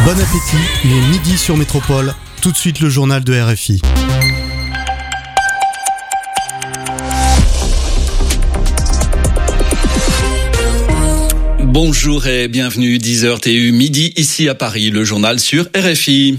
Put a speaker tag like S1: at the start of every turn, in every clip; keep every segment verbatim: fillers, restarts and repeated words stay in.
S1: Bon appétit, il est midi sur Métropole. Tout de suite le journal de R F I.
S2: Bonjour et bienvenue, dix heures T U, midi ici à Paris, le journal sur R F I.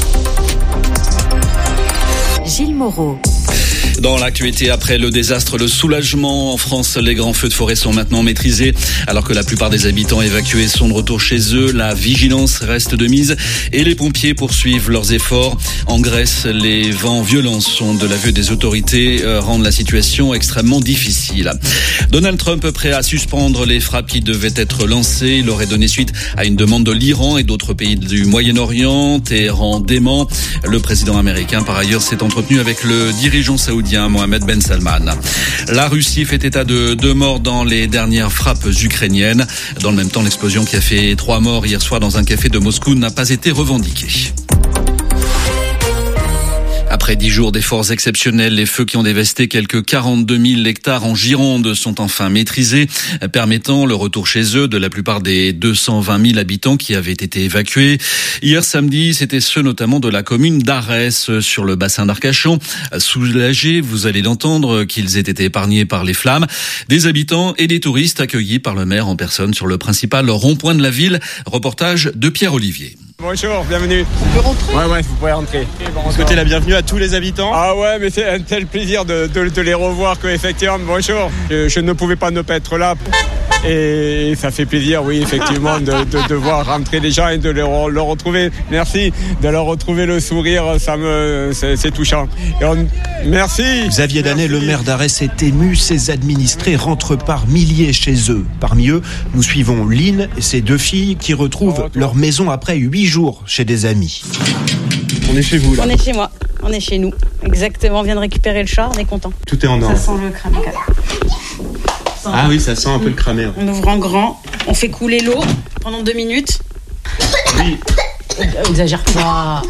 S3: Gilles Moreau.
S2: Dans l'actualité, après le désastre, le soulagement en France, les grands feux de forêt sont maintenant maîtrisés. Alors que la plupart des habitants évacués sont de retour chez eux, la vigilance reste de mise et les pompiers poursuivent leurs efforts. En Grèce, les vents violents sont de l'aveu des autorités, euh, rendent la situation extrêmement difficile. Donald Trump prêt à suspendre les frappes qui devaient être lancées. Il aurait donné suite à une demande de l'Iran et d'autres pays du Moyen-Orient. Téhéran dément. Le président américain, par ailleurs, s'est entretenu avec le dirigeant saoudien Mohamed Ben Salman. La Russie fait état de deux morts dans les dernières frappes ukrainiennes. Dans le même temps, l'explosion qui a fait trois morts hier soir dans un café de Moscou n'a pas été revendiquée. Après dix jours d'efforts exceptionnels, les feux qui ont dévasté quelques quarante-deux mille hectares en Gironde sont enfin maîtrisés, permettant le retour chez eux de la plupart des deux cent vingt mille habitants qui avaient été évacués. Hier samedi, c'était ceux notamment de la commune d'Arès sur le bassin d'Arcachon. Soulagés, vous allez l'entendre, qu'ils aient été épargnés par les flammes. Des habitants et des touristes accueillis par le maire en personne sur le principal rond-point de la ville. Reportage de Pierre Olivier.
S4: Bonjour, bienvenue.
S5: On peut rentrer ?
S4: Ouais, ouais, vous pouvez rentrer.
S5: Vous souhaitez la bienvenue à tous les habitants ?
S4: Ah ouais, mais c'est un tel plaisir de, de, de les revoir que, effectivement, bonjour. Je, je ne pouvais pas ne pas être là. Et ça fait plaisir, oui, effectivement, de, de, de voir rentrer les gens et de leur, leur retrouver. Merci, de leur retrouver le sourire, ça me, c'est, c'est touchant. Et on, merci.
S6: Xavier Danet,
S4: merci.
S6: Le maire d'Arès, est ému. Ses administrés rentrent par milliers chez eux. Parmi eux, nous suivons Lynn et ses deux filles qui retrouvent leur maison après huit jours chez des amis.
S5: On est chez vous là.
S7: On est chez moi, on est chez nous. Exactement, on vient de récupérer le chat, on est content.
S5: Tout est en ordre.
S7: Ça sent le cramé.
S5: Ah oui, ça sent un peu le cramé.
S7: On ouvre en grand, on fait couler l'eau pendant deux minutes.
S5: Oui.
S7: Exagère pas.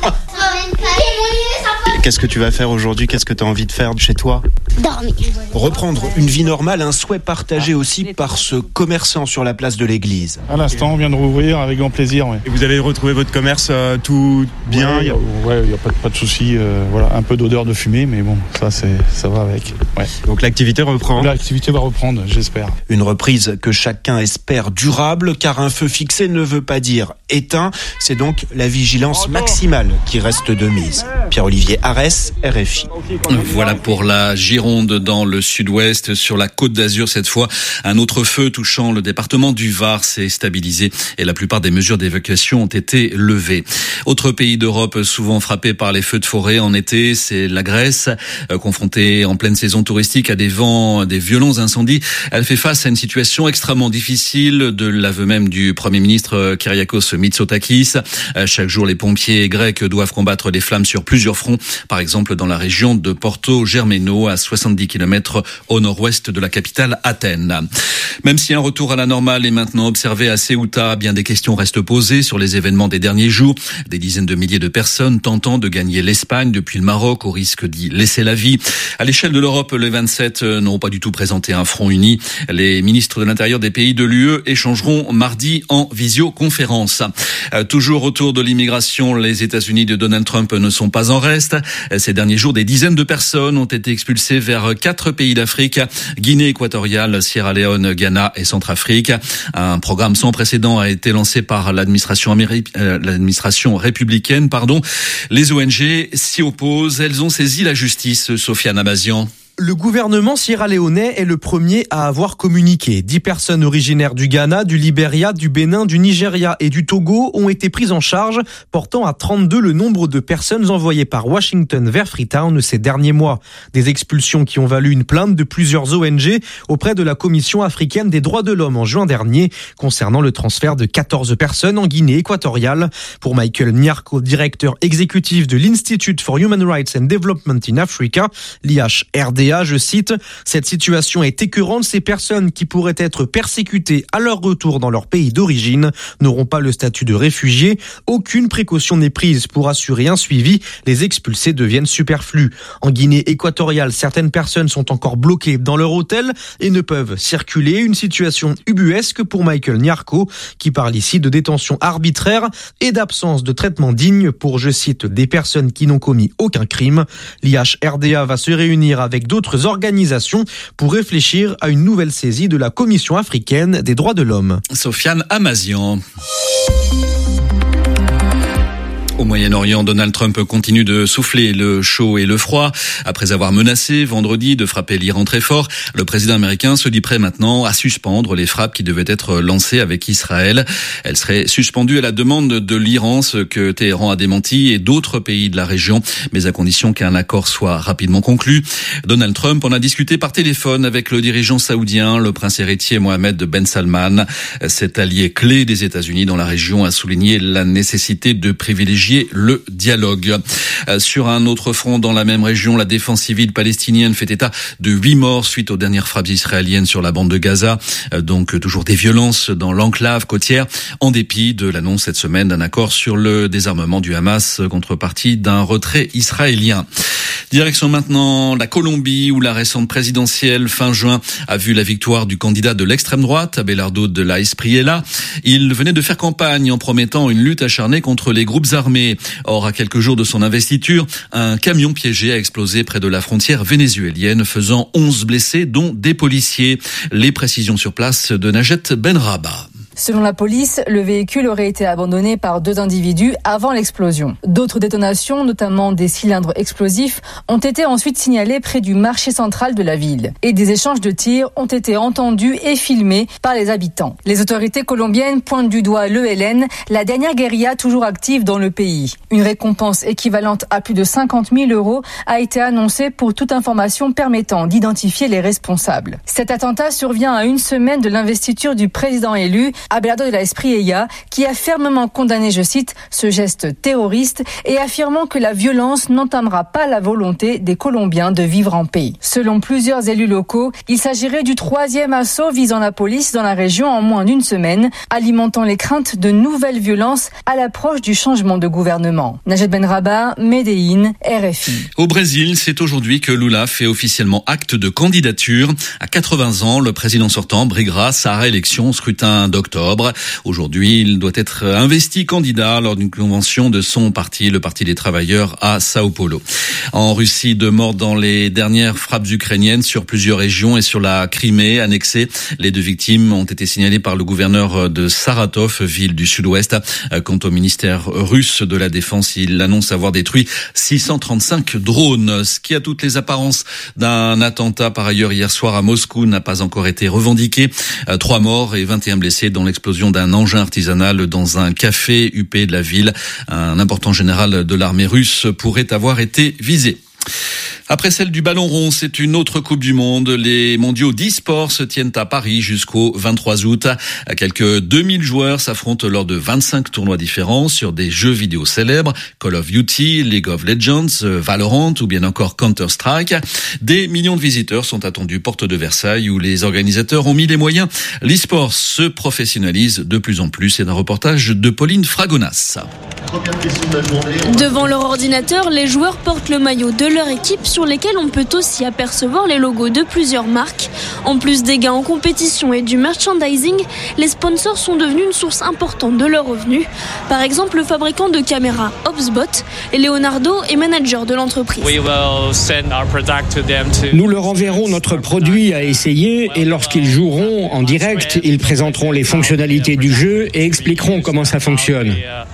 S6: Qu'est-ce que tu vas faire aujourd'hui ? Qu'est-ce que tu as envie de faire chez toi ?
S3: Dormir.
S6: Reprendre une vie normale, un souhait partagé aussi par ce commerçant sur la place de l'église.
S8: À l'instant, on vient de rouvrir avec grand plaisir. Ouais.
S5: Et vous avez retrouvé votre commerce euh, tout bien ?
S8: Ouais, il ouais, n'y a pas, pas de souci. Euh, voilà, un peu d'odeur de fumée, mais bon, ça, c'est, ça va avec. Ouais.
S5: Donc l'activité reprend ?
S8: L'activité va reprendre, j'espère.
S6: Une reprise que chacun espère durable, car un feu fixé ne veut pas dire éteint. C'est donc la vigilance maximale qui reste de mise. Pierre-Olivier Arès, R F I.
S2: Voilà pour la Gironde dans le sud-ouest. Sur la Côte d'Azur, cette fois, un autre feu touchant le département du Var s'est stabilisé et la plupart des mesures d'évacuation ont été levées. Autre pays d'Europe souvent frappé par les feux de forêt en été, c'est la Grèce. Euh, confrontée en pleine saison touristique à des vents, des violents incendies, elle fait face à une situation extrêmement difficile, de l'aveu même du Premier ministre Kyriakos Mitsotakis. Euh, chaque jour, les pompiers grecs doivent combattre les flammes sur plusieurs fronts, par exemple dans la région de Porto Germano, à soixante-dix kilomètres au nord-ouest de la capitale Athènes. Même si un retour à la normale est maintenant observé à Ceuta, bien des questions restent posées sur les événements des derniers jours. Des dizaines de milliers de personnes tentant de gagner l'Espagne depuis le Maroc au risque d'y laisser la vie. À l'échelle de l'Europe, les vingt-sept n'ont pas du tout présenté un front uni. Les ministres de l'Intérieur des pays de l'U E échangeront mardi en visioconférence. Euh, toujours autour de l'immigration, les États-Unis de Donald Trump ne sont pas en reste. Ces derniers jours, des dizaines de personnes ont été expulsées vers quatre pays d'Afrique, Guinée équatoriale, Sierra Leone, Ghana et Centrafrique. Un programme sans précédent a été lancé par l'administration, améri- euh, l'administration républicaine. Pardon. Les O N G s'y opposent. Elles ont saisi la justice. Sofiane Amazian.
S9: Le gouvernement sierra-léonais est le premier à avoir communiqué. Dix personnes originaires du Ghana, du Libéria, du Bénin, du Nigeria et du Togo ont été prises en charge, portant à trente-deux le nombre de personnes envoyées par Washington vers Freetown ces derniers mois. Des expulsions qui ont valu une plainte de plusieurs O N G auprès de la Commission africaine des droits de l'homme en juin dernier, concernant le transfert de quatorze personnes en Guinée équatoriale. Pour Michael Nyarko, directeur exécutif de l'Institute for Human Rights and Development in Africa, l'I H R D D A, je cite, « Cette situation est écœurante. Ces personnes qui pourraient être persécutées à leur retour dans leur pays d'origine n'auront pas le statut de réfugiés. Aucune précaution n'est prise pour assurer un suivi. Les expulsés deviennent superflus. » En Guinée équatoriale, certaines personnes sont encore bloquées dans leur hôtel et ne peuvent circuler. Une situation ubuesque pour Michael Nyarko, qui parle ici de détention arbitraire et d'absence de traitement digne pour, je cite, des personnes qui n'ont commis aucun crime. L'I H R D A va se réunir avec d'autres organisations pour réfléchir à une nouvelle saisie de la Commission africaine des droits de l'homme.
S2: Sofiane Amazian. Au Moyen-Orient, Donald Trump continue de souffler le chaud et le froid. Après avoir menacé vendredi de frapper l'Iran très fort, le président américain se dit prêt maintenant à suspendre les frappes qui devaient être lancées avec Israël. Elles seraient suspendues à la demande de l'Iran, ce que Téhéran a démenti, et d'autres pays de la région, mais à condition qu'un accord soit rapidement conclu. Donald Trump en a discuté par téléphone avec le dirigeant saoudien, le prince héritier Mohammed Ben Salman. Cet allié clé des États-Unis dans la région a souligné la nécessité de privilégier le dialogue. Sur un autre front, dans la même région, la défense civile palestinienne fait état de huit morts suite aux dernières frappes israéliennes sur la bande de Gaza. Donc toujours des violences dans l'enclave côtière, en dépit de l'annonce cette semaine d'un accord sur le désarmement du Hamas, contrepartie d'un retrait israélien. Direction maintenant la Colombie, où la récente présidentielle fin juin a vu la victoire du candidat de l'extrême droite, Abelardo de la Espriella. Il venait de faire campagne en promettant une lutte acharnée contre les groupes armés. Or, à quelques jours de son investiture, un camion piégé a explosé près de la frontière vénézuélienne, faisant onze blessés, dont des policiers. Les précisions sur place de Najet Benraba.
S10: Selon la police, le véhicule aurait été abandonné par deux individus avant l'explosion. D'autres détonations, notamment des cylindres explosifs, ont été ensuite signalées près du marché central de la ville. Et des échanges de tirs ont été entendus et filmés par les habitants. Les autorités colombiennes pointent du doigt l'E L N, la dernière guérilla toujours active dans le pays. Une récompense équivalente à plus de cinquante mille euros a été annoncée pour toute information permettant d'identifier les responsables. Cet attentat survient à une semaine de l'investiture du président élu, Abelardo de la Espriella, qui a fermement condamné, je cite, ce geste terroriste et affirmant que la violence n'entamera pas la volonté des Colombiens de vivre en paix. Selon plusieurs élus locaux, il s'agirait du troisième assaut visant la police dans la région en moins d'une semaine, alimentant les craintes de nouvelles violences à l'approche du changement de gouvernement. Najet Benraba, Medellín, R F I.
S2: Au Brésil, c'est aujourd'hui que Lula fait officiellement acte de candidature. À quatre-vingts ans, le président sortant briguera sa réélection au scrutin d'octobre. Aujourd'hui, il doit être investi candidat lors d'une convention de son parti, le Parti des Travailleurs, à Sao Paulo. En Russie, deux morts dans les dernières frappes ukrainiennes sur plusieurs régions et sur la Crimée annexée. Les deux victimes ont été signalées par le gouverneur de Saratov, ville du sud-ouest. Quant au ministère russe de la Défense, il annonce avoir détruit six cent trente-cinq drones. Ce qui a toutes les apparences d'un attentat par ailleurs hier soir à Moscou n'a pas encore été revendiqué. Trois morts et vingt et un blessés dans l'explosion d'un engin artisanal dans un café huppé de la ville. Un important général de l'armée russe pourrait avoir été visé. Après celle du ballon rond, c'est une autre Coupe du Monde. Les mondiaux d'e-sport se tiennent à Paris jusqu'au vingt-trois août. Quelques deux mille joueurs s'affrontent lors de vingt-cinq tournois différents sur des jeux vidéo célèbres, Call of Duty, League of Legends, Valorant ou bien encore Counter-Strike. Des millions de visiteurs sont attendus porte de Versailles où les organisateurs ont mis les moyens. L'e-sport se professionnalise de plus en plus. C'est un reportage de Pauline Fragonas.
S11: Devant leur ordinateur, les joueurs portent le maillot de leur équipe sur lesquels on peut aussi apercevoir les logos de plusieurs marques. En plus des gains en compétition et du merchandising, les sponsors sont devenus une source importante de leurs revenus. Par exemple, le fabricant de caméras HubSpot et Leonardo est manager de l'entreprise.
S12: Nous leur enverrons notre produit à essayer et lorsqu'ils joueront en direct, ils présenteront les fonctionnalités du jeu et expliqueront comment ça fonctionne.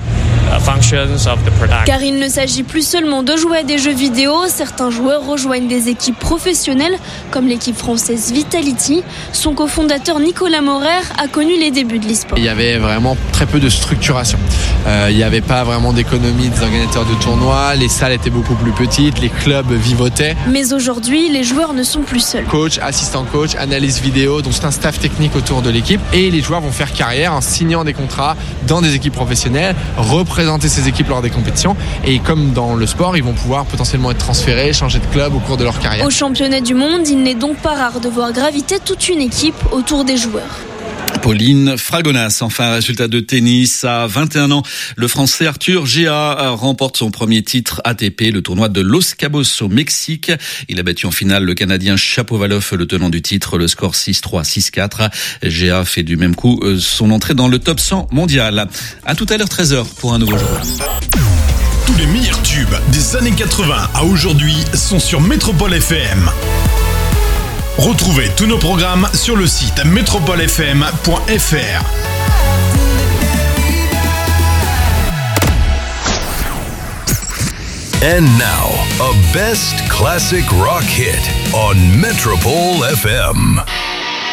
S11: Car il ne s'agit plus seulement de jouer à des jeux vidéo, certains joueurs rejoignent des équipes professionnelles, comme l'équipe française Vitality. Son cofondateur Nicolas Maurer a connu les débuts de l'e-sport.
S13: Il y avait vraiment très peu de structuration. Euh, il n'y avait pas vraiment d'économie des organisateurs de tournois, les salles étaient beaucoup plus petites, les clubs vivotaient.
S11: Mais aujourd'hui, les joueurs ne sont plus seuls.
S13: Coach, assistant coach, analyse vidéo, donc c'est un staff technique autour de l'équipe. Et les joueurs vont faire carrière en signant des contrats dans des équipes professionnelles, représentant représenter ces équipes lors des compétitions. Et comme dans le sport, ils vont pouvoir potentiellement être transférés, changer de club au cours de leur carrière.
S11: Au championnat du monde, il n'est donc pas rare de voir graviter toute une équipe autour des joueurs.
S2: Pauline Fragonas, enfin résultat de tennis à vingt et un ans. Le Français Arthur Géa remporte son premier titre A T P, le tournoi de Los Cabos au Mexique. Il a battu en finale le Canadien Shapovalov, le tenant du titre, le score six trois, six quatre. Géa fait du même coup son entrée dans le top cent mondial. À tout à l'heure treize heures pour un nouveau jour.
S14: Tous les meilleurs tubes des années quatre-vingts à aujourd'hui sont sur Métropole F M. Retrouvez tous nos programmes sur le site métropole f m point f r.
S15: And now, a best classic rock hit on Metropole F M.